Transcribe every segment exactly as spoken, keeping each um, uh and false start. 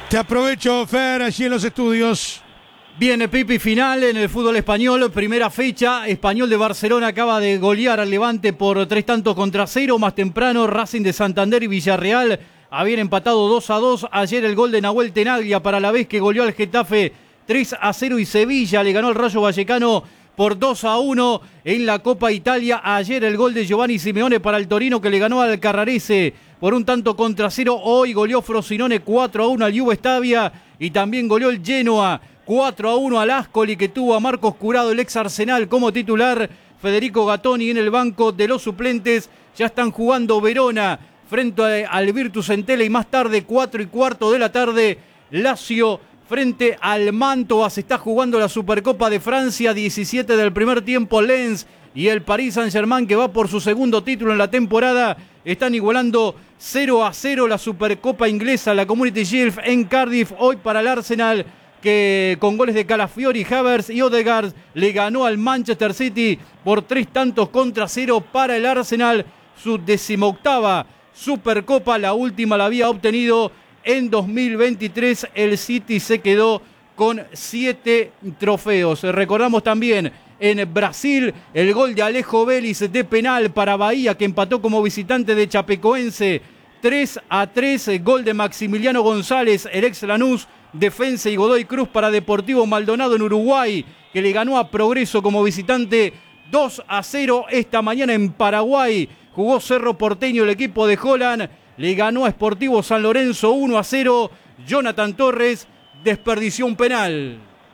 Te aprovecho, Fer, allí en los estudios. Viene Pipi, final en el fútbol español, primera fecha. Español de Barcelona acaba de golear al Levante por tres tantos contra cero. Más temprano, Racing de Santander y Villarreal habían empatado dos a dos. Ayer el gol de Nahuel Tenaglia para la vez que goleó al Getafe tres a cero. Y Sevilla le ganó al Rayo Vallecano por dos a uno en la Copa Italia. Ayer el gol de Giovanni Simeone para el Torino, que le ganó al Carrarese por un tanto contra cero. Hoy goleó Frosinone cuatro a uno al Juve Stabia y también goleó el Genoa cuatro a uno al Ascoli, que tuvo a Marcos Curado, el ex Arsenal, como titular. Federico Gattoni en el banco de los suplentes. Ya están jugando Verona frente al Virtus Entella y más tarde, cuatro y cuarto de la tarde, Lazio frente al Mantova. Se está jugando la Supercopa de Francia, diecisiete del primer tiempo. Lens y el Paris Saint-Germain, que va por su segundo título en la temporada, están igualando cero a cero. La Supercopa inglesa, la Community Shield en Cardiff, hoy para el Arsenal, que con goles de Calafiori, Havertz y Odegaard le ganó al Manchester City por tres tantos contra cero. Para el Arsenal, su decimoctava Supercopa, la última la había obtenido en dos mil veintitrés. El City se quedó con siete trofeos. Recordamos también en Brasil el gol de Alejo Vélez de penal para Bahía, que empató como visitante de Chapecoense tres a tres. Gol de Maximiliano González, el ex Lanús, defensa, y Godoy Cruz para Deportivo Maldonado en Uruguay, que le ganó a Progreso como visitante dos a cero. Esta mañana en Paraguay jugó Cerro Porteño, el equipo de Holland le ganó a Sportivo San Lorenzo uno a cero. Jonathan Torres desperdició un penal.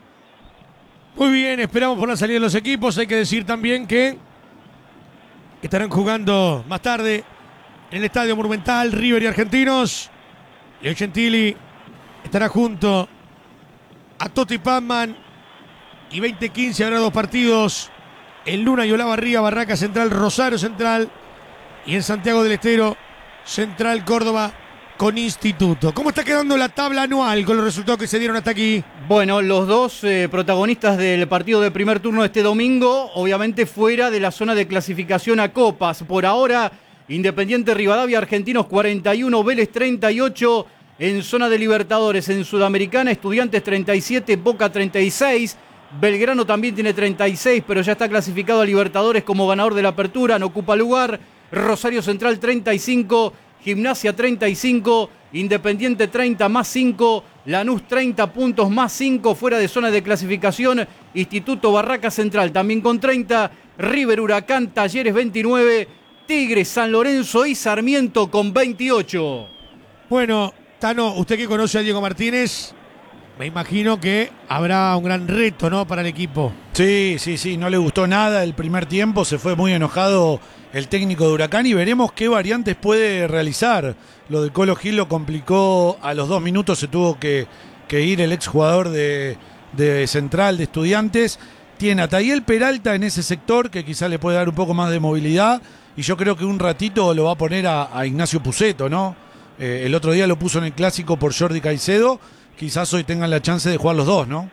Muy bien, esperamos por la salida de los equipos. Hay que decir también que estarán jugando más tarde en el Estadio Monumental River y Argentinos. Leo Gentili estará junto a Totti Pazman, y veinte quince habrá dos partidos en Luna y Olavarría, Barraca Central, Rosario Central, y en Santiago del Estero, Central Córdoba con Instituto. ¿Cómo está quedando la tabla anual con los resultados que se dieron hasta aquí? Bueno, los dos eh, protagonistas del partido de primer turno de este domingo, obviamente fuera de la zona de clasificación a copas. Por ahora, Independiente Rivadavia, Argentinos cuarenta y uno, Vélez treinta y ocho. En zona de Libertadores, en Sudamericana, Estudiantes treinta y siete, Boca treinta y seis. Belgrano también tiene treinta y seis, pero ya está clasificado a Libertadores como ganador de la apertura, no ocupa lugar. Rosario Central treinta y cinco, Gimnasia treinta y cinco, Independiente treinta más cinco, Lanús treinta puntos más cinco, fuera de zona de clasificación. Instituto Barraca Central también con treinta, River, Huracán, Talleres veintinueve, Tigres, San Lorenzo y Sarmiento con veintiocho. Bueno, Tano, usted que conoce a Diego Martínez, me imagino que habrá un gran reto, ¿no?, para el equipo. Sí, sí, sí, no le gustó nada el primer tiempo, se fue muy enojado el técnico de Huracán y veremos qué variantes puede realizar. Lo de Colo Gil lo complicó, a los dos minutos se tuvo que, que ir el exjugador de, de Central de Estudiantes. Tiene a Tayel Peralta en ese sector, que quizá le puede dar un poco más de movilidad, y yo creo que un ratito lo va a poner a, a Ignacio Pusetto, ¿no? Eh, el otro día lo puso en el Clásico por Jordi Caicedo. Quizás hoy tengan la chance de jugar los dos, ¿no?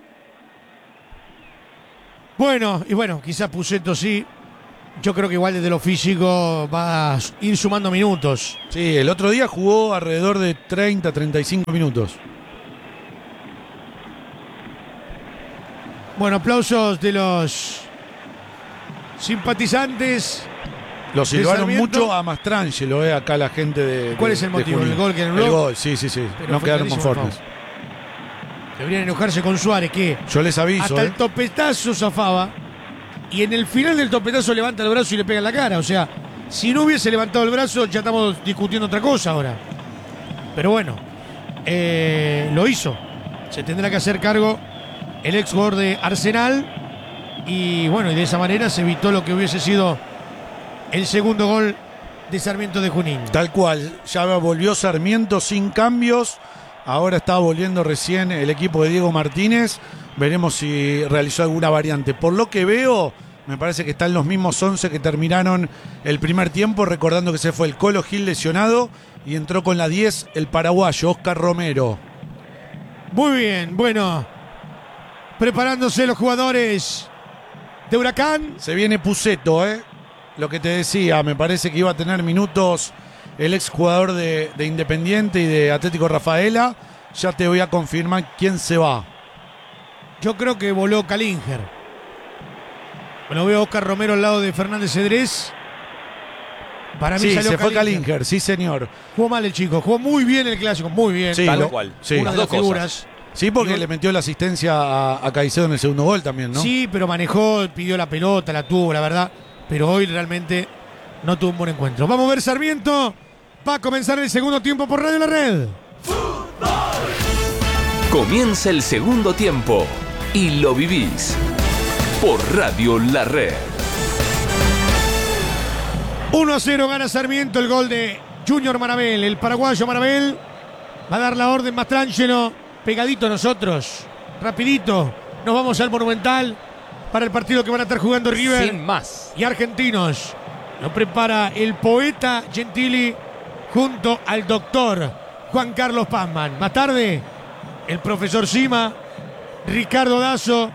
Bueno, y bueno, quizás Pusetto sí. Yo creo que igual desde lo físico va a ir sumando minutos. Sí, el otro día jugó alrededor de treinta, treinta y cinco minutos. Bueno, aplausos de los simpatizantes. Lo silbaron mucho a Mastrangelo, eh, acá la gente de. ¿Cuál de, es el motivo? ¿El gol que anuló? El gol, sí, sí, sí. Pero no quedaron conformes. Deberían enojarse con Suárez, que yo les aviso. Hasta eh. el topetazo zafaba. Y en el final del topetazo levanta el brazo y le pega en la cara. O sea, si no hubiese levantado el brazo, ya estamos discutiendo otra cosa ahora. Pero bueno, eh, lo hizo. Se tendrá que hacer cargo el ex jugador de Arsenal. Y bueno, y de esa manera se evitó lo que hubiese sido el segundo gol de Sarmiento de Junín. Tal cual, ya volvió Sarmiento sin cambios. Ahora está volviendo recién el equipo de Diego Martínez. Veremos si realizó alguna variante. Por lo que veo, me parece que están los mismos once que terminaron el primer tiempo. Recordando que se fue el Colo Gil lesionado y entró con la diez el paraguayo Oscar Romero. Muy bien, bueno, preparándose los jugadores de Huracán. Se viene Pusetto, ¿eh? Lo que te decía, me parece que iba a tener minutos el exjugador de, de Independiente y de Atlético Rafaela. ya te voy a confirmar quién se va. Yo creo que voló Calinger. Bueno, veo a Oscar Romero al lado de Fernández Cedrés. Para mí sí, salió se fue Calinger. Calinger, sí señor. Jugó mal el chico, jugó muy bien el clásico, muy bien. Sí, Tal lo- cual. sí. Una Las de dos las figuras. cosas. Sí, porque Digo- le metió la asistencia a, a Caicedo en el segundo gol también, ¿no? Sí, pero manejó, pidió la pelota, la tuvo, la verdad. Pero hoy realmente no tuvo un buen encuentro. Vamos a ver Sarmiento. Va a comenzar el segundo tiempo por Radio La Red. Comienza el segundo tiempo y lo vivís por Radio La Red. uno a cero gana Sarmiento, el gol de Junior Marabel. El paraguayo Marabel va a dar la orden Mastrangelo. Pegadito a nosotros. Rapidito. Nos vamos al Monumental para el partido que van a estar jugando River Sin más. y Argentinos. Lo prepara el poeta Gentili junto al doctor Juan Carlos Pazman. Más tarde, el profesor Sima, Ricardo Dazo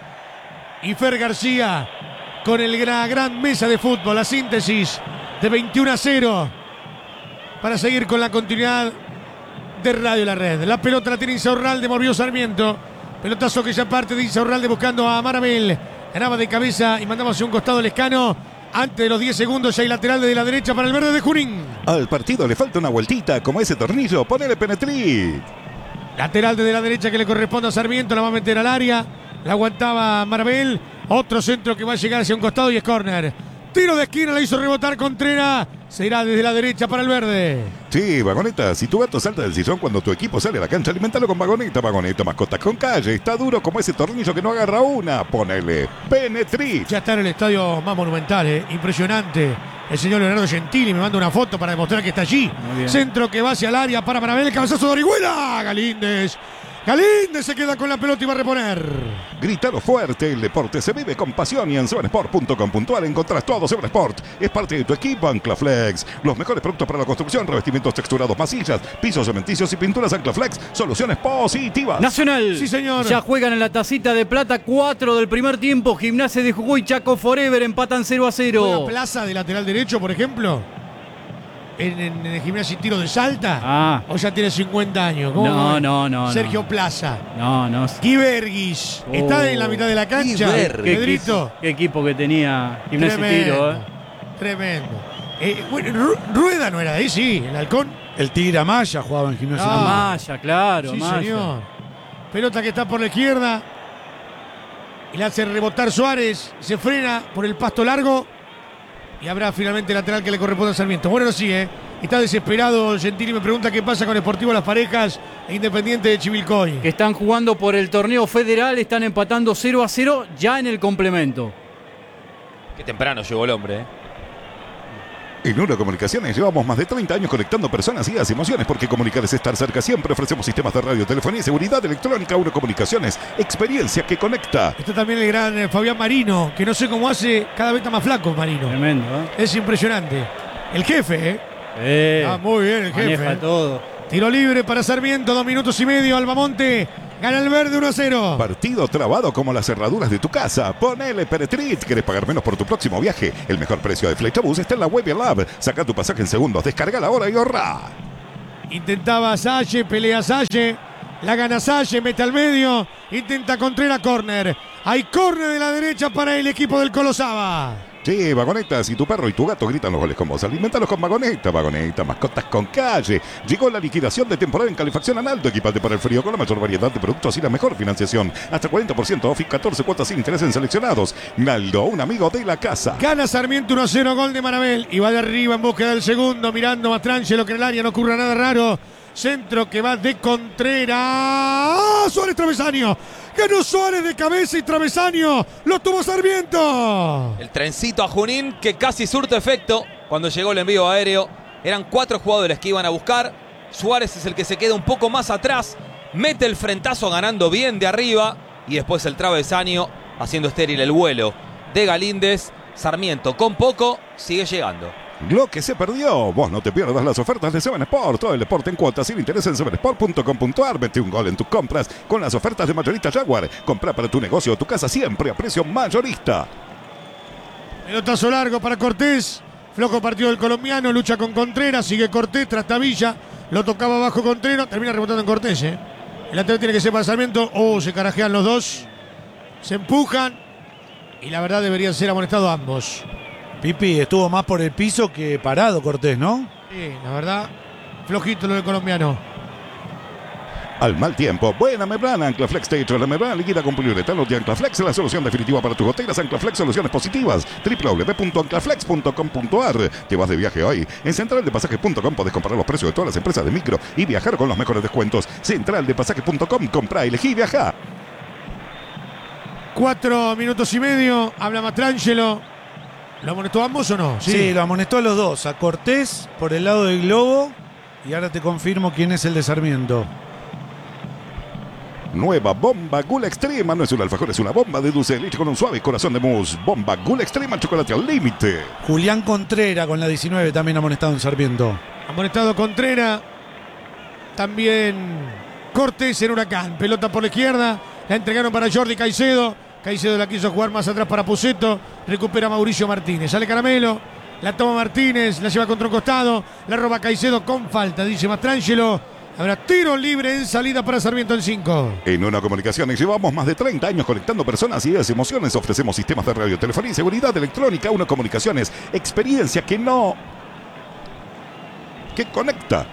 y Fer García con el gran, gran mesa de fútbol. La síntesis de veintiuno a cero para seguir con la continuidad de Radio La Red. La pelota la tiene Insaurralde, movió Sarmiento. Pelotazo que ya parte de Insaurralde buscando a Marabel. Ganaba de cabeza y mandamos hacia un costado Lescano. Antes de los diez segundos ya hay lateral de la derecha para el verde de Junín. Al partido le falta una vueltita, como ese tornillo, ponele Penetrit. Lateral desde la derecha que le corresponde a Sarmiento, la va a meter al área. La aguantaba Marabel. Otro centro que va a llegar hacia un costado y es córner. Tiro de esquina, la hizo rebotar Contreras. Se irá desde la derecha para el verde. Sí, Vagoneta, si tu gato salta del sillón cuando tu equipo sale a la cancha, alimentalo con Vagoneta, Vagoneta, mascotas con calle. Está duro como ese tornillo que no agarra una. Ponele Penetrit. Ya está en el estadio más monumental, ¿eh? Impresionante. El señor Leonardo Gentili me manda una foto para demostrar que está allí. bien. Centro que va hacia el área para Marabel. Cabezazo de Orihuela. Galíndez. Galíndez se queda con la pelota y va a reponer. Grítalo fuerte, el deporte se vive con pasión y en seven sport punto com punto a r encontrás todo seven Sport. Es parte de tu equipo Anclaflex. Los mejores productos para la construcción, revestimientos texturados, masillas, pisos cementicios y pinturas Anclaflex. Soluciones positivas. Nacional. Sí, señor. Ya juegan en la tacita de plata, cuatro del primer tiempo. Gimnasia de Jujuy, Chaco Forever empatan cero a cero. ¿Juega Plaza de lateral derecho, por ejemplo? En, en- en el gimnasio tiro de Salta. Ah. ¿O ya tiene cincuenta años? ¿Cómo No, va? no, no, Sergio no. Plaza. No, no. Guiberguis. Oh. Está en la mitad de la cancha. Guiberguis. Pedrito. Qué equipo que tenía Gimnasia y Tremendo. Tiro, ¿eh? Tremendo. Eh, bueno, Ru- Rueda no era de ahí, sí. El halcón. El Tigre Amaya jugaba en Gimnasia. Ah. y Tiro. Maya, claro, Sí, Maya. señor. Pelota que está por la izquierda. Y la hace rebotar Suárez. Se frena por el pasto largo. Y habrá finalmente lateral que le corresponde a Sarmiento. Bueno, sí, ¿eh? Está desesperado. Gentili me pregunta qué pasa con Sportivo Las Parejas e Independiente de Chivilcoy. Que están jugando por el torneo federal, están empatando cero a cero ya en el complemento. Qué temprano llegó el hombre, ¿eh? En Uno Comunicaciones llevamos más de treinta años conectando personas, ideas y emociones, porque comunicar es estar cerca siempre. Ofrecemos sistemas de radio, telefonía y seguridad electrónica. Uno Comunicaciones, experiencia que conecta. Está también el gran eh, Fabián Marino, que no sé cómo hace, cada vez está más flaco Marino. Tremendo, ¿eh? Es impresionante. El jefe, ¿eh? Eh, Ah, muy bien el jefe. maneja ¿eh? todo. Tiro libre para Sarmiento, dos minutos y medio. Albamonte gana el verde uno a cero. Partido trabado como las cerraduras de tu casa. Ponele Penetrit. ¿Querés pagar menos por tu próximo viaje? El mejor precio de Flechabús está en la web y el app. Saca tu pasaje en segundos. Descarga la hora y ahorra. Intentaba Salle, pelea Salle. La gana Salle, mete al medio. Intenta Contreras, córner. Hay córner de la derecha para el equipo del Colosaba. Sí, Vagoneta, si tu perro y tu gato gritan los goles con vos, alimentalos con Vagoneta. Vagoneta, mascotas con calle. Llegó la liquidación de temporada en calefacción Analdo. Equipate para el frío con la mayor variedad de productos y la mejor financiación. Hasta cuarenta por ciento off y catorce cuotas sin interés en seleccionados. Naldo, un amigo de la casa. Gana Sarmiento uno a cero, gol de Marabel. Y va de arriba en búsqueda del segundo, mirando Mastrangelo, que en el área no ocurra nada raro. Centro que va de Contreras. ¡Ah! Suárez travesaño. Ganó Suárez de cabeza y travesaño. Lo tuvo Sarmiento. El trencito a Junín que casi surte efecto cuando llegó el envío aéreo. Eran cuatro jugadores que iban a buscar. Suárez es el que se queda un poco más atrás. Mete el frentazo ganando bien de arriba. Y después el travesaño haciendo estéril el vuelo de Galíndez. Sarmiento con poco sigue llegando. Lo que se perdió. Vos no te pierdas las ofertas de seven Sport. Todo el deporte en cuotas sin interés en seven sport punto com punto a r. Mete un gol en tus compras con las ofertas de Mayorista Jaguar. Compra para tu negocio o tu casa siempre a precio mayorista. Pelotazo largo para Cortés. Flojo partido del colombiano, lucha con Contreras, sigue Cortés, Trastavilla, lo tocaba abajo Contreras, termina rebotando en Cortés, ¿eh? El lateral tiene que ser para Sarmiento. Oh, se carajean los dos. Se empujan. Y la verdad deberían ser amonestados ambos. Pipi, estuvo más por el piso que parado Cortés, ¿no? Sí, la verdad, flojito lo del colombiano. Al mal tiempo, buena membrana, Anclaflex te echa la membrana líquida con poliuretano de Anclaflex, la solución definitiva para tus goteras. Anclaflex, soluciones positivas. w w w punto anclaflex punto com punto a r. Te vas de viaje hoy. En central de pasajes punto com podés comparar los precios de todas las empresas de micro y viajar con los mejores descuentos. central de pasajes punto com, compra, elegí y viaja. Cuatro minutos y medio, habla Mastrangelo. ¿Lo amonestó ambos o no? Sí. sí, lo amonestó a los dos. A Cortés por el lado del globo. Y ahora te confirmo quién es el de Sarmiento. Nueva bomba Gula Extrema. No es un alfajor, es una bomba de dulce de leche con un suave corazón de mousse. Bomba Gula Extrema, chocolate al límite. Julián Contreras con la diecinueve también amonestado en Sarmiento. Amonestado Contreras. También Cortés en Huracán. Pelota por la izquierda. La entregaron para Jordi Caicedo. Caicedo la quiso jugar más atrás para Puceto. Recupera Mauricio Martínez. Sale Caramelo. La toma Martínez. La lleva contra un costado. La roba Caicedo con falta, dice Mastrangelo. Habrá tiro libre en salida para Sarmiento en cinco. En Una Comunicaciones llevamos más de treinta años conectando personas, ideas y emociones. Ofrecemos sistemas de radio, telefonía y seguridad electrónica. Una Comunicaciones, experiencia que no... que conecta.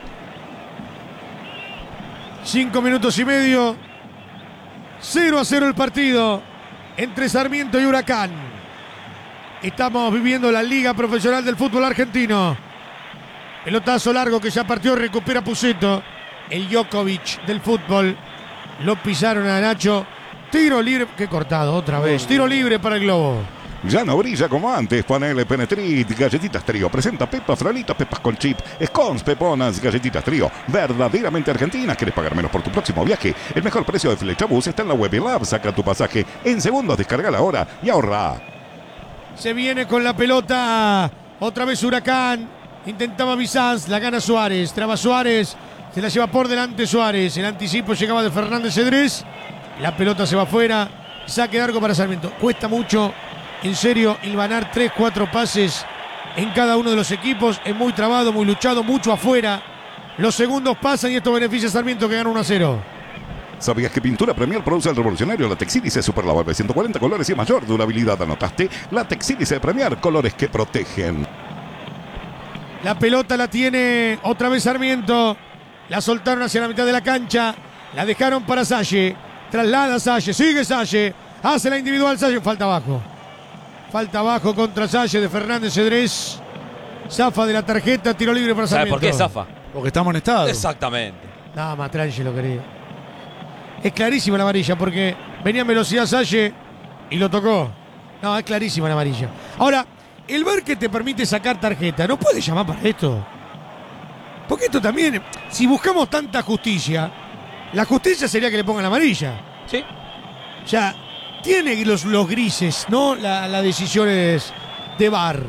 Cinco minutos y medio. cero a cero el partido entre Sarmiento y Huracán. Estamos viviendo la Liga Profesional del Fútbol Argentino. Pelotazo largo que ya partió, recupera Puceto. El Djokovic del fútbol. Lo pisaron a Nacho. Tiro libre. Qué cortado otra vez. Tiro libre para el Globo. Ya no brilla como antes. Panele Penetrit, galletitas Trío. Presenta Pepas, Fralitas, Pepas con chip. Scones, Peponas, galletitas Trío. Verdaderamente argentinas. ¿Quieres pagar menos por tu próximo viaje? El mejor precio de Flechabús está en la web y Lab. Saca tu pasaje en segundos, descarga la hora y ahorra. Se viene con la pelota. Otra vez Huracán. Intentaba Bizanz. La gana Suárez. Traba Suárez. Se la lleva por delante Suárez. El anticipo llegaba de Fernández Cedrés. La pelota se va afuera. Saque de arco para Sarmiento. Cuesta mucho, en serio, hilvanar tres, cuatro pases en cada uno de los equipos. Es muy trabado, muy luchado, mucho afuera. Los segundos pasan y esto beneficia a Sarmiento, que gana uno a cero. ¿Sabías que Pintura Premier produce el revolucionario Latex Sílice Super Lavable? ciento cuarenta colores y mayor durabilidad. ¿Anotaste? Latex Sílice de Premier, colores que protegen. La pelota la tiene otra vez Sarmiento. La soltaron hacia la mitad de la cancha. La dejaron para Salle. Traslada Salle. Sigue Salle. Hace la individual Salle. Falta abajo. Falta abajo contra Salle de Fernández Cedrés. Zafa de la tarjeta. Tiro libre para Sarmiento. ¿Sabe por qué zafa? Porque está amonestado. Exactamente. Nada más, Mastrangelo, querido. Es clarísima la amarilla porque venía en velocidad Salle y lo tocó. No, es clarísima la amarilla. Ahora, el V A R que te permite sacar tarjeta, ¿no puede llamar para esto? Porque esto también, si buscamos tanta justicia, la justicia sería que le pongan la amarilla. Sí. O sea, tiene los, los grises, ¿no? Las la decisiones de V A R.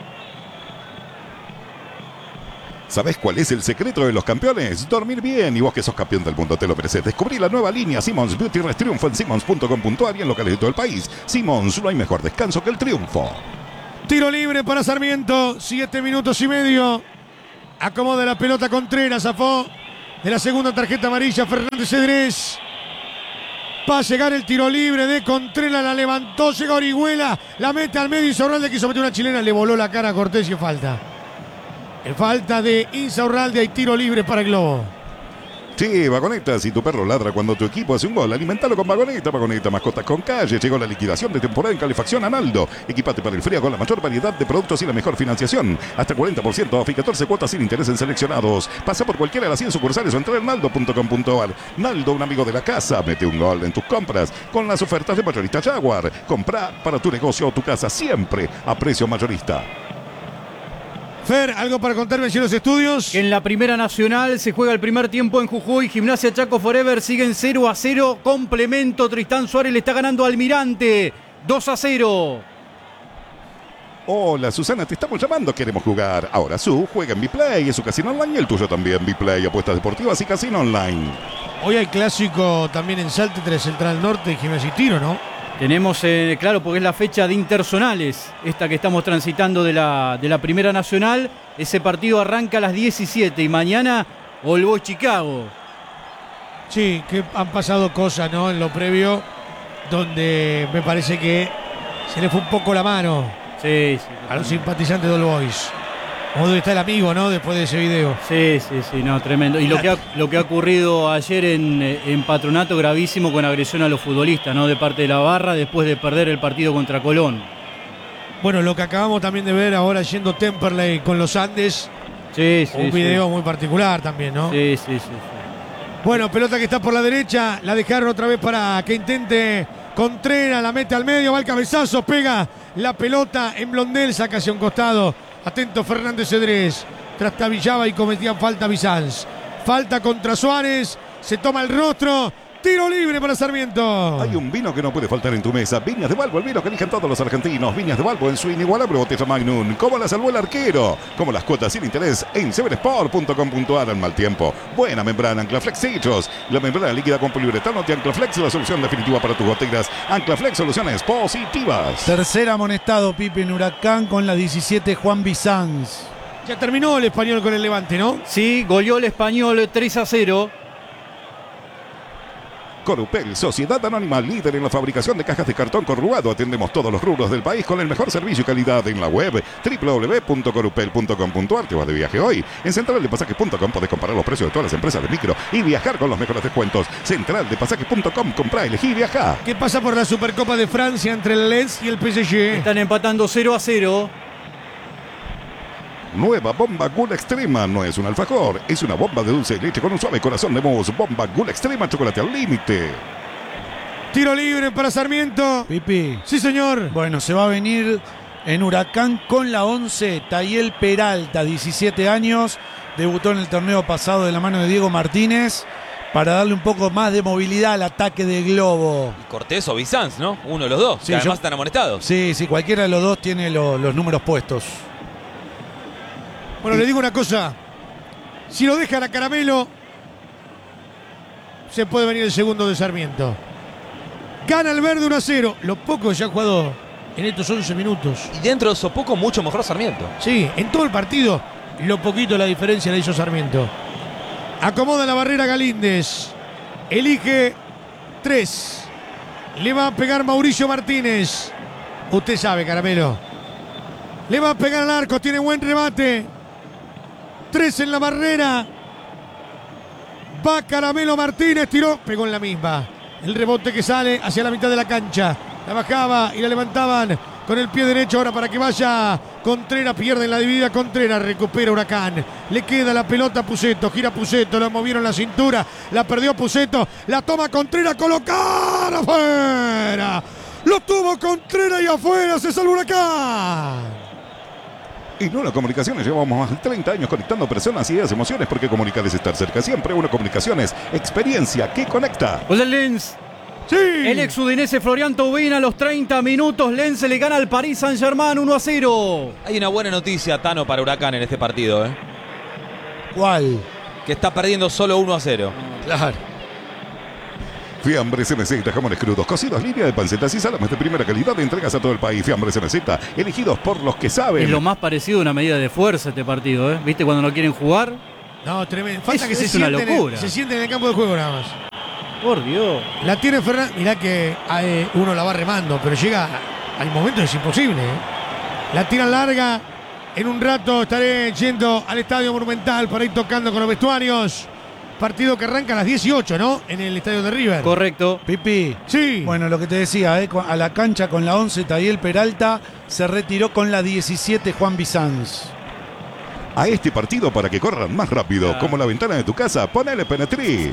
¿Sabés cuál es el secreto de los campeones? Dormir bien, y vos que sos campeón del mundo te lo mereces. Descubrí la nueva línea Simmons Beauty Rest Triunfo en simmons punto com punto a r y en locales de todo el país. Simmons, no hay mejor descanso que el triunfo. Tiro libre para Sarmiento, siete minutos y medio. Acomoda la pelota Contreras, zafó de la segunda tarjeta amarilla Fernández Cedrés. Va a llegar el tiro libre de Contreras, la levantó, llega Orihuela, la mete al medio. Insaurralde quiso meter una chilena, le voló la cara a Cortés y falta. En falta de Insaurralde hay tiro libre para el Globo. Sí, Vagoneta, si tu perro ladra cuando tu equipo hace un gol, alimentalo con Vagoneta. Vagoneta, mascotas con calle. Llegó la liquidación de temporada en calefacción Analdo. Equipate para el frío con la mayor variedad de productos y la mejor financiación. Hasta cuarenta por ciento off y catorce cuotas sin interés en seleccionados. Pasa por cualquiera de las cien sucursales o entra en naldo punto com punto a r. Naldo, un amigo de la casa. Mete un gol en tus compras con las ofertas de Mayorista Jaguar. Compra para tu negocio o tu casa siempre a precio mayorista. Fer, ¿algo para contarme en los estudios? En la Primera Nacional se juega el primer tiempo en Jujuy. Gimnasia Chaco Forever siguen cero a cero. Complemento, Tristán Suárez le está ganando a Almirante. dos a cero. Hola Susana, te estamos llamando, queremos jugar. Ahora Su juega en Biplay, es su casino online y el tuyo también. Biplay, apuestas deportivas y casino online. Hoy hay clásico también en Salta entre Central Norte y Gimnasia y Tiro, ¿no? Tenemos, eh, claro, porque es la fecha de interzonales, esta que estamos transitando de la, de la Primera Nacional. Ese partido arranca a las diecisiete y mañana All Boys Chicago. Sí, que han pasado cosas, ¿no? En lo previo, donde me parece que se le fue un poco la mano Sí, sí. a los simpatizantes de All Boys. O dónde está el amigo, ¿no? Después de ese video. Sí, sí, sí, no, tremendo. Y lo que ha, lo que ha ocurrido ayer en, en Patronato, gravísimo, con agresión a los futbolistas, ¿no? De parte de la barra, después de perder el partido contra Colón. Bueno, lo que acabamos también de ver ahora yendo Temperley con los Andes. Sí, sí. Un video sí. muy particular también, ¿no? Sí, sí, sí, sí. Bueno, pelota que está por la derecha, la dejaron otra vez para que intente Contreras, la mete al medio, va el cabezazo, pega la pelota en Blondel, saca hacia un costado. Atento Fernández Cedrés, trastabillaba y cometía falta Bizanz. Falta contra Suárez, se toma el rostro, tiro libre para Sarmiento. Hay un vino que no puede faltar en tu mesa. Viñas de Balbo, el vino que eligen todos los argentinos. Viñas de Balbo en su inigualable botella Magnum. ¿Cómo la salvó el arquero? Como las cuotas sin interés en seven sport punto com punto a r. En mal tiempo. Buena membrana Anclaflex Hechos. La membrana líquida con poliuretano de Anclaflex, la solución definitiva para tus goteras. Anclaflex, soluciones positivas. Tercer amonestado Pipe en Huracán con la diecisiete Juan Bizanz. Ya terminó el Español con el Levante, ¿no? Sí, goleó el Español tres a cero. Corupel, Sociedad Anónima, líder en la fabricación de cajas de cartón corrugado. Atendemos todos los rubros del país con el mejor servicio y calidad en la web doble u doble u doble u punto corupel punto com punto a r. Te vas de viaje hoy. En central de pasajes punto com podés comparar los precios de todas las empresas de micro y viajar con los mejores descuentos. central de pasajes punto com, comprá, elegí y viajá. ¿Qué pasa por la Supercopa de Francia entre el Lens y el P S G? Están empatando cero a cero. Nueva Bomba Gula Extrema. No es un alfajor, es una bomba de dulce de leche con un suave corazón de mousse. Bomba Gula Extrema, chocolate al límite. Tiro libre para Sarmiento. Pipi. Sí, señor. Bueno, se va a venir en Huracán con la once Tayel Peralta, diecisiete años. Debutó en el torneo pasado de la mano de Diego Martínez para darle un poco más de movilidad al ataque de Globo. Y Cortés o Bizanz, ¿no? Uno de los dos, Sí, que además yo- están amonestados. Sí, sí, cualquiera de los dos tiene lo- los números puestos. Bueno, le digo una cosa. Si lo dejan a Caramelo, se puede venir el segundo de Sarmiento. Gana el verde uno a cero. Lo poco que se ha jugado en estos once minutos. Y dentro de eso poco, mucho mejor Sarmiento. Sí, en todo el partido, lo poquito la diferencia la hizo Sarmiento. Acomoda la barrera Galíndez. Elige tres. Le va a pegar Mauricio Martínez. Usted sabe, Caramelo. Le va a pegar al arco, tiene buen remate. Tres en la barrera. Va Caramelo Martínez, tiró, pegó en la misma. El rebote que sale hacia la mitad de la cancha. La bajaba y la levantaban con el pie derecho ahora para que vaya Contreras. Pierde en la dividida Contreras, recupera Huracán. Le queda la pelota a Puceto, gira Puceto, lo movieron la cintura. La perdió Puceto, la toma Contreras, colocar afuera. Lo tuvo Contreras y afuera se salva Huracán. Y Nuna Comunicaciones, llevamos más de treinta años conectando personas, ideas, emociones, porque comunicar es estar cerca siempre. Una Comunicaciones, experiencia que conecta. Gol del Lens. Sí. El ex udinese Florian Thauvin a los treinta minutos. Lens le gana al Paris Saint-Germain uno a cero. Hay una buena noticia, Tano, para Huracán en este partido, ¿eh? ¿Cuál? Que está perdiendo solo uno a cero. Claro. Fiambres M Z, jamones crudos, cocidos, línea de pancetas y salames de primera calidad. Entregas a todo el país. Fiambres M Z, elegidos por los que saben. Es lo más parecido a una medida de fuerza este partido, ¿eh? ¿Viste cuando no quieren jugar? No, tremendo. Falta Es- que se es una sienten, en- locura. se sienten en el campo de juego nada más. Por Dios. La tiene Fernández. Mirá que eh, uno la va remando, pero llega. Hay momentos es imposible. ¿eh? La tira larga. En un rato estaré yendo al Estadio Monumental para ir tocando con los vestuarios. Partido que arranca a las dieciocho, ¿no? En el estadio de River. Correcto. Pipi. Sí. Bueno, lo que te decía, ¿eh? a la cancha con la once Tayel Peralta, se retiró con la diecisiete Juan Bizanz. A este partido para que corran más rápido. Ah. Como la ventana de tu casa, ponele Penetrí.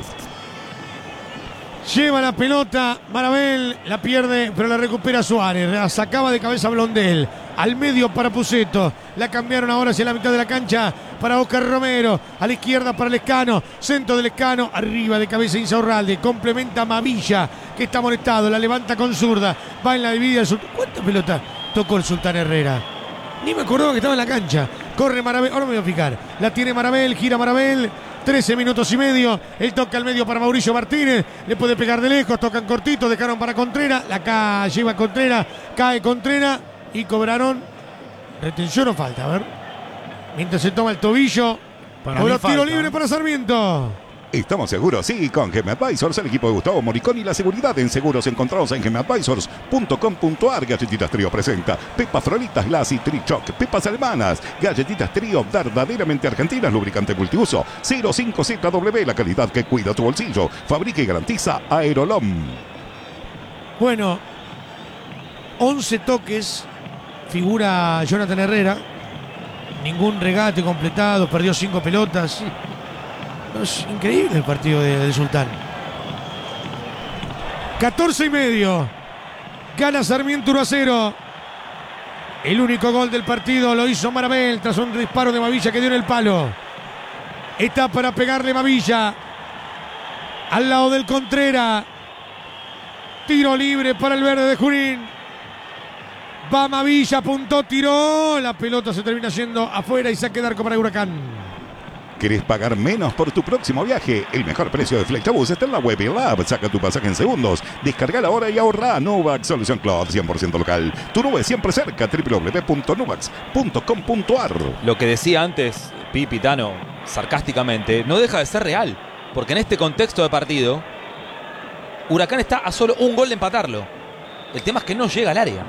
Lleva la pelota, Marabel la pierde, pero la recupera Suárez. La sacaba de cabeza Blondel. Al medio para Puceto. La cambiaron ahora hacia la mitad de la cancha para Oscar Romero. A la izquierda para Lescano. Centro de Lescano. Arriba de cabeza Insaurralde. Complementa Mavilla, que está molestado. La levanta con zurda. Va en la dividida. el Sultán. ¿Cuánta pelota tocó el Sultán Herrera? Ni me acordaba que estaba en la cancha. Corre Marabel. Ahora me voy a fijar. La tiene Marabel. Gira Marabel. trece minutos y medio. El toque al medio para Mauricio Martínez. Le puede pegar de lejos. Tocan cortito. Dejaron para Contreras. La K lleva Contreras. Cae Contreras. Y cobraron. Retención o falta. A ver. Mientras se toma el tobillo. Para Cobró mí tiro falta. libre para Sarmiento. Estamos seguros, sí, con Gem Advisors, el equipo de Gustavo Moricón y la seguridad en seguros encontrados en gem advisors punto com punto ar. Galletitas Trío presenta Pepas Frolitas Lassi Trichoc, Pepas Alemanas, Galletitas Trío verdaderamente argentinas, lubricante multiuso, cero cinco Z W, la calidad que cuida tu bolsillo, fabrica y garantiza Aerolom. Bueno, once toques. Figura Jonathan Herrera. Ningún regate completado. Perdió cinco pelotas. Es increíble el partido de, de Sultán. catorce y medio. Gana Sarmiento uno a cero. El único gol del partido lo hizo Marabel tras un disparo de Mavilla que dio en el palo. Está para pegarle Mavilla. Al lado del Contreras. Tiro libre para el verde de Junín. Va Mavilla, apuntó, tiró. La pelota se termina yendo afuera y saque de arco para Huracán. ¿Querés pagar menos por tu próximo viaje? El mejor precio de Flechabús está en la web y el app. Saca tu pasaje en segundos. Descarga ahora y ahorra. Nubax, solución cloud cien por ciento local. Tu nube siempre cerca. doble u doble u doble u punto nubax punto com punto ar. Lo que decía antes Pipi Tano, sarcásticamente, no deja de ser real. Porque en este contexto de partido, Huracán está a solo un gol de empatarlo. El tema es que no llega al área.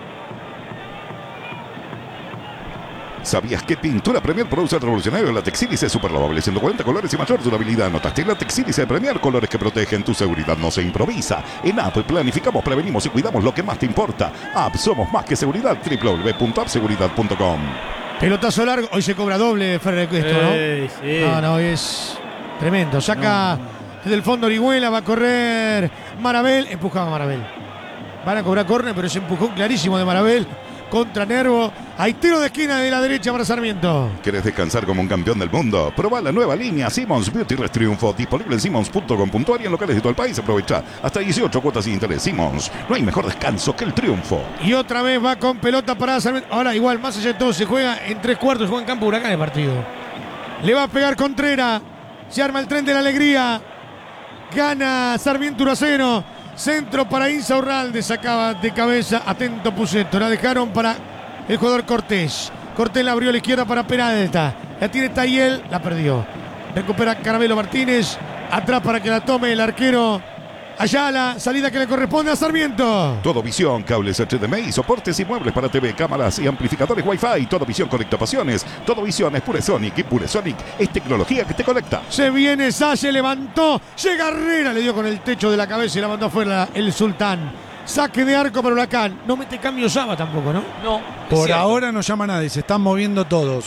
¿Sabías que Pintura Premier produce el revolucionario Latex Sílice super lavable, ciento cuarenta colores y mayor durabilidad? ¿Notaste? Latex Sílice Premier, colores que protegen. Tu seguridad no se improvisa. En App planificamos, prevenimos y cuidamos lo que más te importa. App, somos más que seguridad. doble u doble u doble u punto app seguridad punto com. Pelotazo largo. Hoy se cobra doble, Ferrer, esto, ¿no? Ey, sí. No, no, es tremendo. Saca desde el fondo Orihuela, va a correr Marabel. Empujaba a Marabel. Van a cobrar córner, pero ese empujón clarísimo de Marabel contra Nervo. Hay tiro de esquina de la derecha para Sarmiento. ¿Querés descansar como un campeón del mundo? Probá la nueva línea Simmons Beauty Rest Triunfo, disponible en simmons punto com punto ar y en locales de todo el país. Aprovecha hasta dieciocho cuotas sin interés. Simmons, no hay mejor descanso que el triunfo. Y otra vez va con pelota para Sarmiento. Ahora igual, más allá de todo, se juega en tres cuartos, juega en campo Huracán el partido. Le va a pegar Contreras. Se arma el tren de la alegría. Gana Sarmiento uno a cero. Centro para Insaurralde, sacaba de cabeza, atento Puceto, la dejaron para el jugador Cortés. Cortés la abrió a la izquierda para Peralta, la tiene Tayel, la perdió. Recupera Caramelo Martínez, atrás para que la tome el arquero Ayala, salida que le corresponde a Sarmiento. Todo Visión, cables H D M I, soportes y muebles para T V, cámaras y amplificadores Wi-Fi. Todo Visión conecta pasiones. Todo Visión es Puresonic y Puresonic es tecnología que te conecta. Se viene Salle, levantó, llega Herrera, le dio con el techo de la cabeza y la mandó afuera el Sultán. Saque de arco para Huracán. No mete cambio Saba tampoco, ¿no? No. Por cierto. ahora no llama a nadie, se están moviendo todos.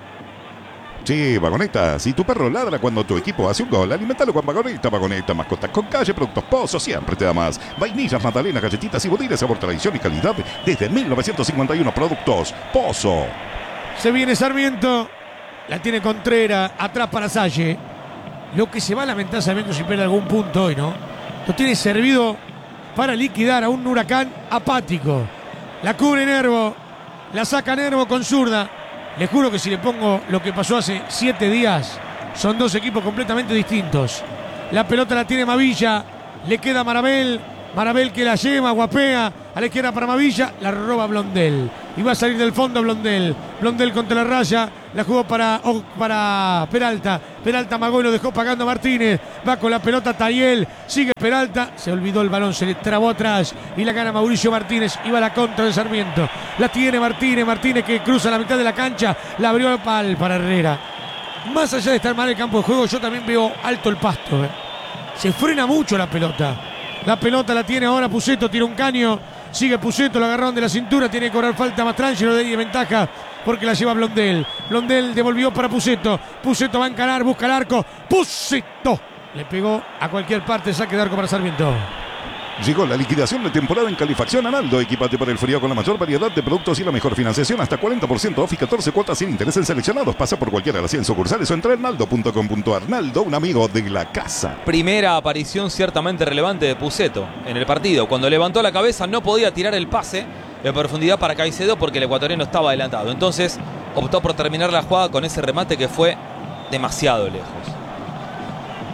Sí, Vagoneta, si tu perro ladra cuando tu equipo hace un gol, alimentalo con Vagoneta. Vagoneta, mascotas con calle, productos Pozo, siempre te da más. Vainillas, magdalenas, galletitas y budines, sabor, tradición y calidad desde mil novecientos cincuenta y uno. Productos Pozo. Se viene Sarmiento, la tiene Contreras, atrás para Salle. Lo que se va a lamentar Sarmiento si pierde algún punto hoy, ¿no? Lo tiene servido para liquidar a un Huracán apático. La cubre Nervo, la saca Nervo con zurda. Les juro que si le pongo lo que pasó hace siete días, son dos equipos completamente distintos. La pelota la tiene Mavilla, le queda Marabel. Marabel que la lleva, guapea a la izquierda para Mavilla, la roba Blondel. Y va a salir del fondo Blondel. Blondel contra la raya, la jugó para, oh, para Peralta. Peralta amagó y lo dejó pagando Martínez. Va con la pelota Tayel, sigue Peralta. Se olvidó el balón, se le trabó atrás y la gana Mauricio Martínez. Iba a la contra de Sarmiento. La tiene Martínez, Martínez que cruza la mitad de la cancha. La abrió Pal para Herrera. Más allá de estar mal el campo de juego, yo también veo alto el pasto. ¿eh? Se frena mucho la pelota. La pelota la tiene ahora Puceto, tira un caño. Sigue Puceto, lo agarraron de la cintura. Tiene que cobrar falta Mastrangelo, de ahí de ventaja porque la lleva Blondel. Blondel devolvió para Puceto. Puceto va a encarar, busca el arco. Puceto le pegó a cualquier parte, saque de arco para Sarmiento. Llegó la liquidación de temporada en Calefacción Analdo. Equipate para el frío con la mayor variedad de productos y la mejor financiación. Hasta cuarenta por ciento off y catorce cuotas sin interés en seleccionados. Pasa por cualquiera de las cien sucursales o entra en naldo punto com punto ar. Naldo, un amigo de la casa. Primera aparición ciertamente relevante de Puceto en el partido. Cuando levantó la cabeza no podía tirar el pase de profundidad para Caicedo porque el ecuatoriano estaba adelantado. Entonces optó por terminar la jugada con ese remate que fue demasiado lejos.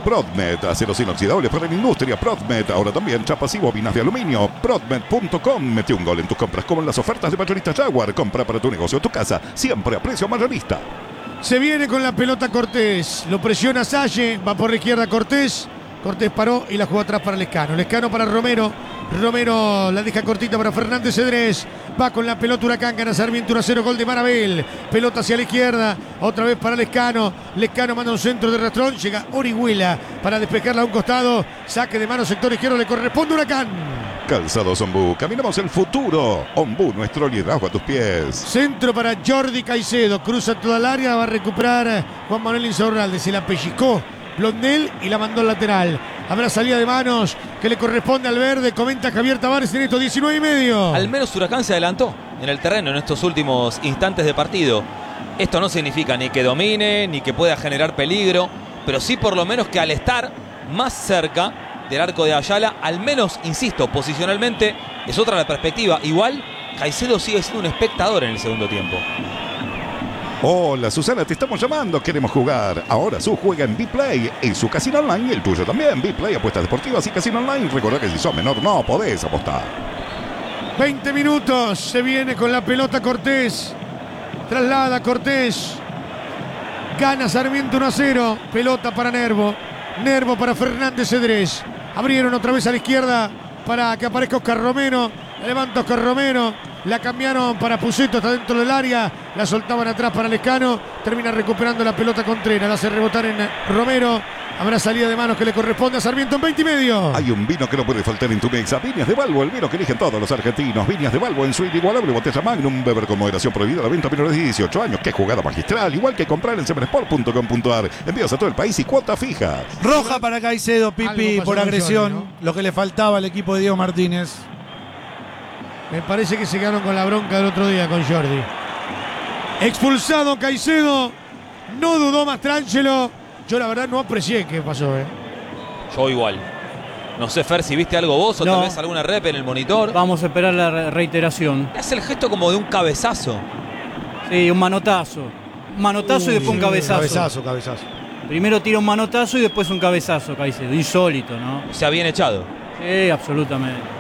Prodmed, aceros inoxidables para la industria. Prodmed, ahora también chapas y bobinas de aluminio. Prodmed punto com, mete un gol en tus compras como en las ofertas de Mayorista Jaguar. Compra para tu negocio o tu casa, siempre a precio mayorista. Se viene con la pelota Cortés, lo presiona Salle, va por la izquierda Cortés. Cortés paró y la jugó atrás para Lescano. Lescano para Romero. Romero la deja cortita para Fernández Cedrés. Va con la pelota Huracán, gana Sarmiento uno a cero, gol de Marabel. Pelota hacia la izquierda, otra vez para Lescano. Lescano manda un centro de rastrón, llega Orihuela para despejarla a un costado. Saque de mano, sector izquierdo, le corresponde Huracán. Calzados Ombú, caminamos el futuro. Ombú, nuestro liderazgo a tus pies. Centro para Jordi Caicedo, cruza toda el área, va a recuperar Juan Manuel Insaurralde. Se la pellizcó Blondel y la mandó al lateral. Habrá salida de manos que le corresponde al verde. Comenta Javier Tavares en estos diecinueve y medio. Al menos Huracán se adelantó en el terreno en estos últimos instantes de partido. Esto no significa ni que domine, ni que pueda generar peligro, pero sí por lo menos que al estar más cerca del arco de Ayala, al menos, insisto, posicionalmente, es otra la perspectiva. Igual, Caicedo sigue siendo un espectador en el segundo tiempo. Hola Susana, te estamos llamando, queremos jugar. Ahora Su juega en B-Play, en su casino online y el tuyo también. B-Play, apuestas deportivas y casino online. Recuerda que si sos menor no podés apostar. veinte minutos, se viene con la pelota Cortés. Traslada Cortés. Gana Sarmiento uno a cero. Pelota para Nervo. Nervo para Fernández Cedrés. Abrieron otra vez a la izquierda para que aparezca Oscar Romero. Levanta Oscar Romero. La cambiaron para Puceto, está dentro del área. La soltaban atrás para Lescano. Termina recuperando la pelota Contreras. La hace rebotar en Romero. Habrá salida de manos que le corresponde a Sarmiento en veinte y medio. Hay un vino que no puede faltar en tu mesa. Viñas de Balbo, el vino que eligen todos los argentinos. Viñas de Balbo en su inigualable botella Magnum. Beber con moderación, prohibida la venta a menores de dieciocho años. Qué jugada magistral. Igual que comprar en semensport punto com punto ar. Envíos a todo el país y cuotas fijas. Roja para Caicedo, Pipi, por agresión. Jordi, ¿no? Lo que le faltaba al equipo de Diego Martínez. Me parece que se quedaron con la bronca del otro día con Jordi. Expulsado Caicedo. No dudó Mastrangelo. Yo la verdad no aprecié qué pasó, ¿eh? Yo igual. No sé, Fer, si viste algo vos o No. tal vez alguna rep en el monitor. Vamos a esperar la re- reiteración. Hace el gesto como de un cabezazo. Sí, un manotazo. Un manotazo y después un cabezazo. Cabezazo, cabezazo. Primero tira un manotazo y después un cabezazo, Caicedo. Insólito, ¿no? O sea, bien echado. Sí, absolutamente.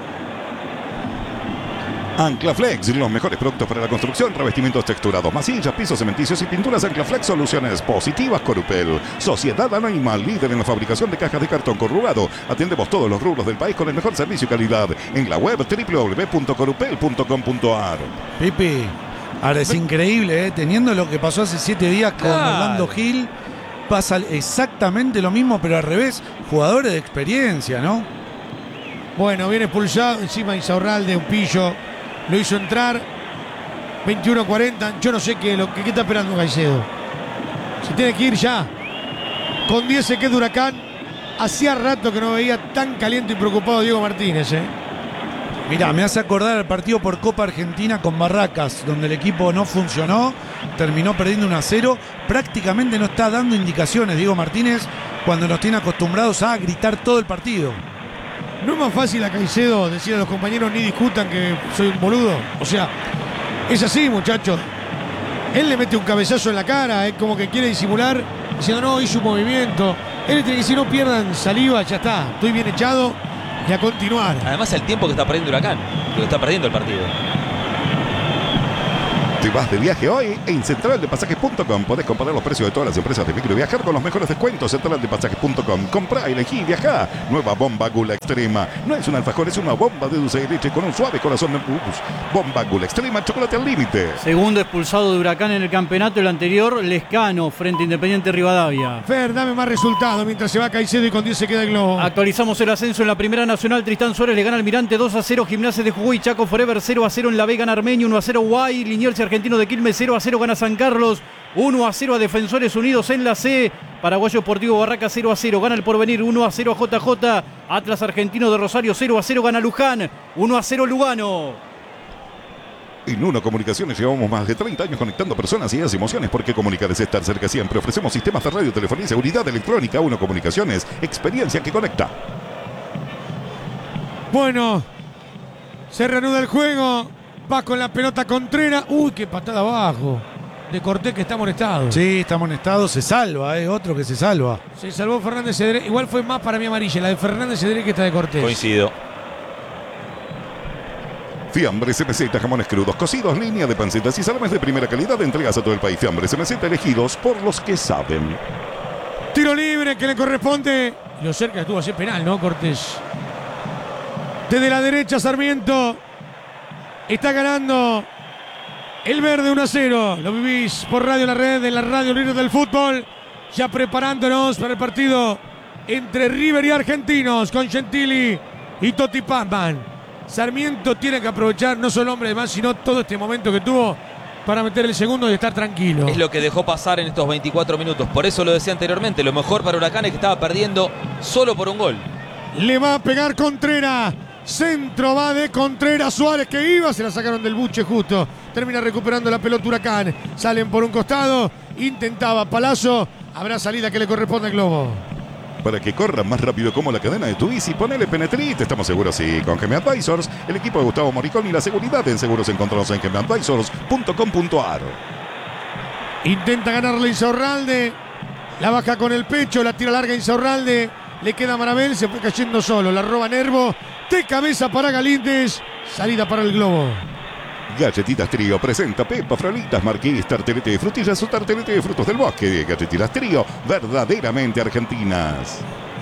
Anclaflex, los mejores productos para la construcción, revestimientos texturados, masillas, pisos cementicios y pinturas. Anclaflex, soluciones positivas. Corupel, Sociedad Anónima, líder en la fabricación de cajas de cartón corrugado. Atendemos todos los rubros del país con el mejor servicio y calidad. En la web doble u doble u doble u punto corupel punto com punto ar. Pipi, ahora es increíble, ¿eh? Teniendo lo que pasó hace siete días con Claro. Orlando Gil, pasa exactamente lo mismo, pero al revés. Jugadores de experiencia, ¿no? Bueno, viene expulsado. Encima Insaurralde, un pillo. Lo hizo entrar. veintiuno cuarenta. Yo no sé qué, lo, qué, qué está esperando Caicedo. Se tiene que ir ya. Con diez se queda Huracán. Hacía rato que no veía tan caliente y preocupado a Diego Martínez, ¿eh? Mirá, me hace acordar el partido por Copa Argentina con Barracas, donde el equipo no funcionó, terminó perdiendo uno a cero. Prácticamente no está dando indicaciones Diego Martínez cuando nos tiene acostumbrados a gritar todo el partido. ¿No es más fácil a Caicedo decir a los compañeros ni discutan que soy un boludo? O sea, es así, muchachos. Él le mete un cabezazo en la cara, es como que quiere disimular, diciendo no, hizo un movimiento. Él le tiene que decir no pierdan saliva, ya está, estoy bien echado y a continuar. Además, el tiempo que está perdiendo Huracán, que lo está perdiendo el partido. Te vas de viaje hoy en central de pasajes punto com. Podés comparar los precios de todas las empresas de micro y viajar con los mejores descuentos. central de pasajes punto com. Comprá, elegí y viajá. Nueva bomba Gula Extrema. No es un alfajor, es una bomba de dulce de leche con un suave corazón de bus. Bomba Gula Extrema, chocolate al límite. Segundo expulsado de Huracán en el campeonato, el anterior, Lescano, frente a Independiente Rivadavia. Fer, dame más resultados mientras se va Caicedo y con diez se queda el globo. Actualizamos el ascenso en la Primera Nacional. Tristán Suárez le gana al Almirante dos a cero. Gimnasia de Jujuy, Chaco Forever cero a cero en La Vega, en Armenio uno a cero. Guay, Liniers Argentino de Quilmes cero a cero gana San Carlos. uno a cero a Defensores Unidos en la C. Paraguayo Deportivo Barraca cero a cero. Gana el Porvenir uno a cero a J J. Atlas Argentino de Rosario cero a cero gana Luján. uno a cero Lugano. En Uno Comunicaciones llevamos más de treinta años conectando personas, ideas y emociones. Porque comunicar es estar cerca siempre. Ofrecemos sistemas de radio, telefonía y seguridad electrónica. Uno Comunicaciones, experiencia que conecta. Bueno, se reanuda el juego. Va con la pelota Contreras. Uy, qué patada abajo. de Cortés que está amonestado. Sí, está amonestado, se salva, es otro que se salva. Se salvó Fernández Cedrés. Igual fue más para mí amarilla, la de Fernández Cedrés que esta de Cortés. Coincido. Fiambres M Z, jamones crudos, cocidos, línea de pancetas y salames de primera calidad. Entregas a todo el país. Fiambres M Z, elegidos por los que saben. Tiro libre que le corresponde. Lo cerca estuvo a hacer penal, ¿no, Cortés? Desde la derecha, Sarmiento. Está ganando el verde uno a cero. Lo vivís por Radio La Red, en la radio líder del fútbol. Ya preparándonos para el partido entre River y Argentinos con Gentili y Totti Pazman. Sarmiento tiene que aprovechar no solo hombre de más, sino todo este momento que tuvo para meter el segundo y estar tranquilo. Es lo que dejó pasar en estos veinticuatro minutos. Por eso lo decía anteriormente. Lo mejor para Huracán es que estaba perdiendo solo por un gol. Le va a pegar Contreras. Centro va de Contreras. Suárez que iba. Se la sacaron del buche justo. Termina recuperando la pelota Huracán. Salen por un costado. Intentaba Palazzo. Habrá salida que le corresponde al Globo. Para que corra más rápido como la cadena de tu bici, ponele Penetrite. Estamos seguros, sí. Con G M Advisors, el equipo de Gustavo Moricón y la seguridad en seguros encontramos en g m advisors punto com punto a r. Intenta ganarle Insaurralde. La baja con el pecho, la tira larga Insaurralde. Le queda Marabel, se fue cayendo solo. La roba Nervo. De cabeza para Galíndez. Salida para el Globo. Galletitas Trío presenta Pepa Frolitas Marquís, tartelete de frutillas o tartelete de frutos del bosque. Galletitas Trío, verdaderamente argentinas.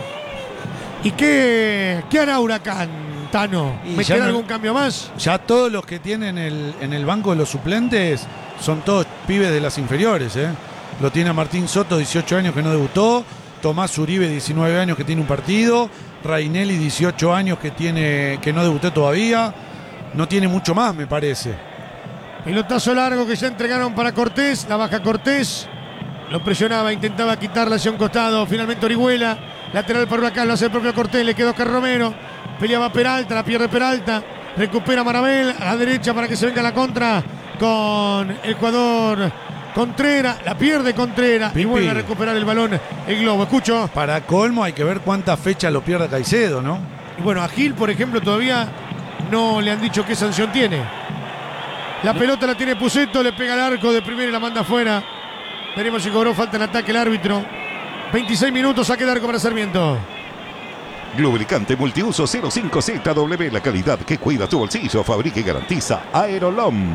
¿Y qué, qué hará Huracán, Tano? Y ¿Me ya queda no- algún cambio más? Ya todos los que tienen el, en el banco de los suplentes son todos pibes de las inferiores, ¿eh? Lo tiene a Martín Soto, dieciocho años que no debutó. Tomás Uribe, diecinueve años que tiene un partido. Rainelli, dieciocho años que, tiene, que no debutó todavía. No tiene mucho más, me parece. Pelotazo largo que ya entregaron para Cortés. La baja Cortés. Lo presionaba, intentaba quitarla hacia un costado. Finalmente Orihuela. Lateral para Huracán, lo hace el propio Cortés. Le quedó Oscar Romero. Peleaba Peralta, la pierde Peralta. Recupera Marabel a la derecha para que se venga la contra con el jugador Contreras. La pierde Contreras. Y Pipi. vuelve a recuperar el balón el Globo. Escucho. Para colmo hay que ver cuántas fechas lo pierde Caicedo, ¿no? Y bueno, a Gil, por ejemplo, todavía no le han dicho qué sanción tiene. La pelota la tiene Pusetto, le pega al arco de primera y la manda afuera. Veremos si cobró falta en ataque el árbitro. veintiséis minutos, saque de arco para Sarmiento. Lubricante multiuso cero cinco Z W, la calidad que cuida tu bolsillo, fabrica y garantiza Aerolom.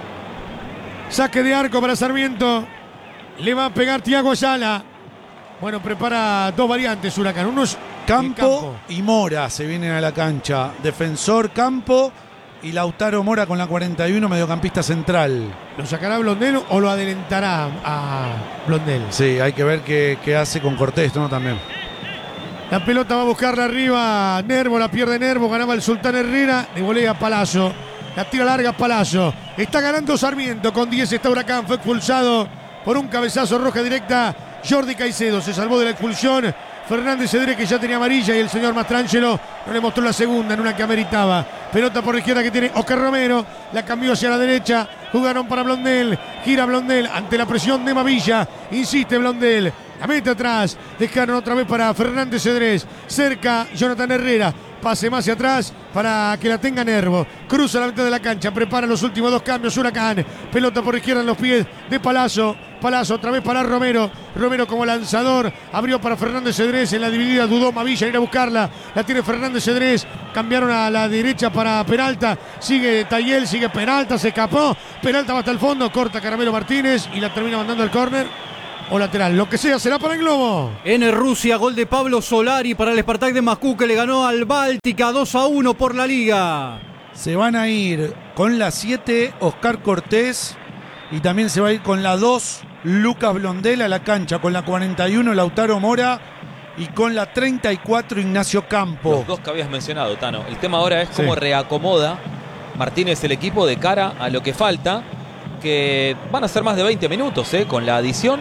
Saque de arco para Sarmiento. Le va a pegar Thiago Ayala. Bueno, prepara dos variantes Huracán. Uno es Campo, Campo. y Mora se vienen a la cancha. Defensor Campo y Lautaro Mora con la cuarenta y uno, mediocampista central. ¿Lo sacará Blondel o lo adelantará a Blondel? Sí, hay que ver qué, qué hace con Cortés, ¿no? También. La pelota va a buscarla arriba. Nervo, la pierde Nervo. Ganaba el Sultán Herrera. De volea Palazzo. La tira larga Palazzo. Está ganando Sarmiento. Con diez está Huracán. Fue expulsado por un cabezazo roja directa. Jordi Caicedo se salvó de la expulsión. Fernández Cedrés, que ya tenía amarilla, y el señor Mastrangelo no le mostró la segunda en una que ameritaba. Pelota por la izquierda que tiene Oscar Romero. La cambió hacia la derecha. Jugaron para Blondel. Gira Blondel ante la presión de Mavilla. Insiste Blondel. La mete atrás. Dejaron otra vez para Fernández Cedrés. Cerca Jonathan Herrera. Pase más hacia atrás para que la tenga Nervo. Cruza la mitad de la cancha. Prepara los últimos dos cambios Huracán. Pelota por izquierda en los pies de Palazzo. Palazzo otra vez para Romero. Romero como lanzador. Abrió para Fernández Cedrés. En la dividida dudó Mavilla ir a buscarla. La tiene Fernández Cedrés. Cambiaron a la derecha para Peralta. Sigue Tayel. Sigue Peralta. Se escapó. Peralta va hasta el fondo. Corta Caramelo Martínez. Y la termina mandando al córner. O lateral. Lo que sea será para el Globo. En Rusia, gol de Pablo Solari para el Spartak de Moscú, que le ganó al Báltica dos a uno por la Liga. Se van a ir con la siete Oscar Cortés y también se va a ir con la dos Lucas Blondel a la cancha, con la cuarenta y uno Lautaro Mora y con la treinta y cuatro Ignacio Campo. Los dos que habías mencionado, Tano. El tema ahora es Sí. cómo reacomoda Martínez el equipo de cara a lo que falta, que van a ser más de veinte minutos, ¿eh? Con la adición.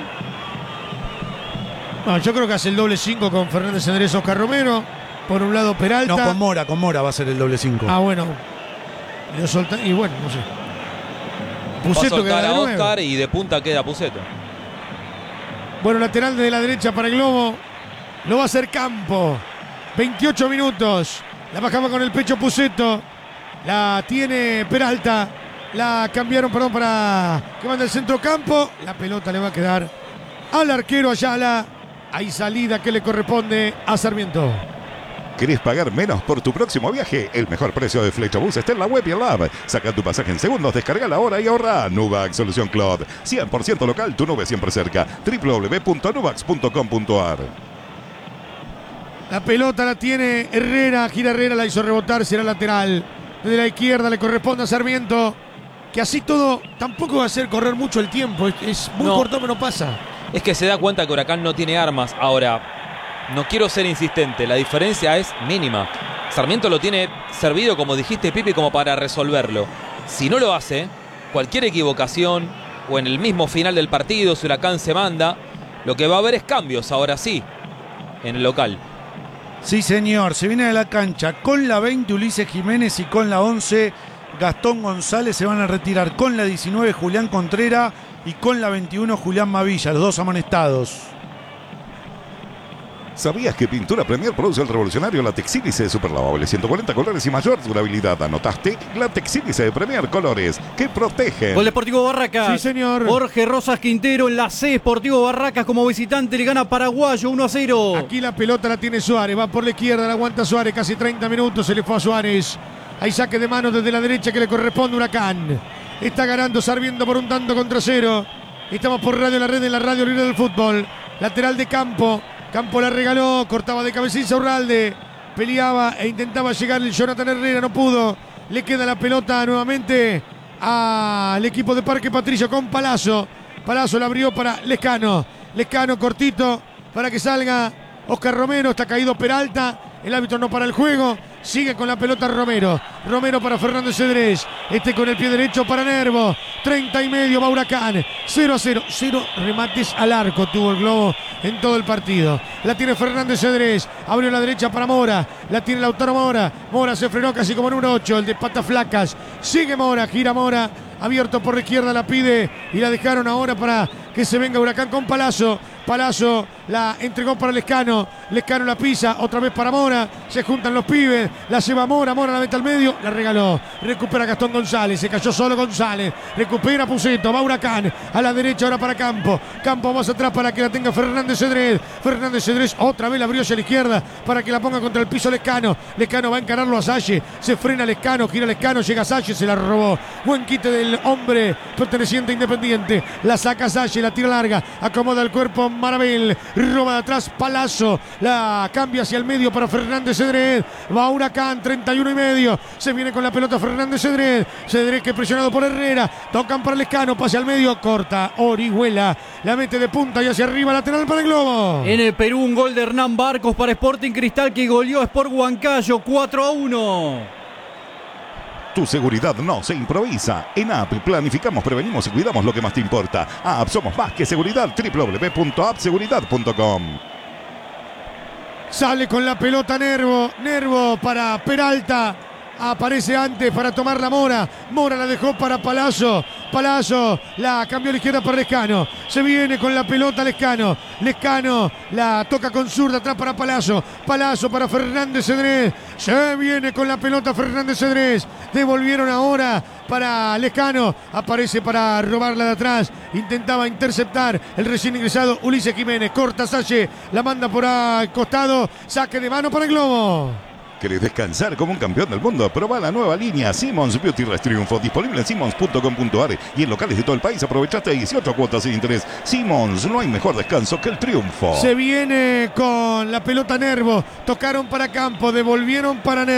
No, yo creo que hace el doble cinco con Fernández Cedrés, Oscar Romero. Por un lado Peralta. No, con Mora, con Mora va a ser el doble cinco. Ah, bueno. Lo solta- y bueno, no sé. Va a Pusetto queda soltar de a nueve. Oscar y de punta queda Pusetto. Bueno, lateral de la derecha para el Globo. Lo va a hacer Campo. veintiocho minutos. La bajaba con el pecho Pusetto. La tiene Peralta. La cambiaron, perdón, para que manda el centrocampo. La pelota le va a quedar al arquero Ayala. Hay salida que le corresponde a Sarmiento. ¿Querés pagar menos por tu próximo viaje? El mejor precio de Flechabús está en la web y en la app. Saca tu pasaje en segundos, descarga la hora y ahorra. Nubax Solución Cloud. cien por ciento local, tu nube siempre cerca. doble u doble u doble u punto nubax punto com punto a r. La pelota la tiene Herrera. Gira Herrera, la hizo rebotar, será lateral. Desde la izquierda le corresponde a Sarmiento. Que así todo tampoco va a hacer correr mucho el tiempo. Es, es muy No. corto, pero no pasa. Es que se da cuenta que Huracán no tiene armas. Ahora, no quiero ser insistente, la diferencia es mínima. Sarmiento lo tiene servido, como dijiste, Pipi, como para resolverlo. Si no lo hace, cualquier equivocación o en el mismo final del partido, si Huracán se manda, lo que va a haber es cambios, ahora sí, en el local. Sí, señor. Se viene de la cancha con la veinte Ulises Jiménez y con la once Gastón González. Se van a retirar con la diecinueve Julián Contreras y con la veintiuno Julián Mavilla, los dos amonestados. ¿Sabías que Pintura Premier produce el revolucionario látex sílice super lavable? ciento cuarenta colores y mayor durabilidad. ¿Anotaste? Látex sílice de Premier Colores que protegen. Gol Deportivo Barracas. Sí, señor. Jorge Rosas Quintero en la C. Sportivo Barracas como visitante le gana Paraguayo uno a cero. Aquí la pelota la tiene Suárez. Va por la izquierda, la aguanta Suárez. Casi treinta minutos se le fue a Suárez. Hay saque de mano desde la derecha que le corresponde a Huracán. Está ganando Sarmiento por un tanto contra cero. Estamos por Radio La Red en la Radio Libre del Fútbol. Lateral de Campo. Campo la regaló, cortaba de cabecilla Urralde. Peleaba e intentaba llegar el Jonathan Herrera, no pudo. Le queda la pelota nuevamente al equipo de Parque Patricio con Palazzo. Palazzo la abrió para Lescano. Lescano cortito para que salga Oscar Romero. Está caído Peralta. El árbitro no para el juego. Sigue con la pelota Romero. Romero para Fernando Cedrés. Este con el pie derecho para Nervo. treinta y medio va Huracán. cero a cero. Cero remates al arco tuvo el Globo en todo el partido. La tiene Fernández Cedrés. Abrió la derecha para Mora. La tiene Lautaro Mora. Mora se frenó casi como número ocho. El de patas flacas. Sigue Mora. Gira Mora. Abierto por la izquierda la pide. Y la dejaron ahora para que se venga Huracán con Palazzo. Palazzo la entregó para Lescano. Lescano la pisa. Otra vez para Mora. Se juntan los pibes. La lleva Mora. Mora la mete al medio. La regaló. Recupera Gastón González. Se cayó solo González. Recupera Puceto. Va Huracán. A la derecha ahora para Campo. Campo más atrás para que la tenga Fernández Cedrés. Fernández Cedrés otra vez la abrió hacia la izquierda para que la ponga contra el piso Lescano. Lescano va a encararlo a Salle. Se frena Lescano. Gira Lescano. Llega Salle. Se la robó. Buen quite del hombre perteneciente a Independiente. La saca Salle. La tira larga. Acomoda el cuerpo Marabel. Roba de atrás Palazzo. La cambia hacia el medio para Fernández Cedrés. Va Huracán. treinta y uno y medio. Se viene con la pelota Fernández Cedrés. Cedrés que presionado por Herrera. Tocan para Lescano. Pase al medio. Corta. Orihuela. La mete de punta y hacia arriba. Lateral para el Globo. En el Perú un gol de Hernán Barcos para Sporting Cristal que goleó a Sport Huancayo cuatro a uno. Tu seguridad no se improvisa. En A P planificamos, prevenimos y cuidamos lo que más te importa. A P somos más que seguridad. doble u doble u doble u punto app seguridad punto com. Sale con la pelota Nervo. Nervo para Peralta. Aparece antes para tomar la Mora. Mora la dejó para Palazzo. Palazzo la cambió a la izquierda para Lescano. Se viene con la pelota Lescano. Lescano la toca con zurda atrás para Palazzo. Palazzo para Fernández Cedrés. Se viene con la pelota Fernández Cedrés. Devolvieron ahora para Lescano. Aparece para robarla de atrás. Intentaba interceptar el recién ingresado Ulises Jiménez. Corta Salle. La manda por al costado. Saque de mano para el Globo. ¿Querés descansar como un campeón del mundo? Proba la nueva línea Simmons Beauty Rest Triunfo, disponible en simmons punto com punto a r y en locales de todo el país. Aprovechaste dieciocho cuotas sin interés. Simmons, no hay mejor descanso que el triunfo. Se viene con la pelota Nervo. Tocaron para Campo, devolvieron para Nervo.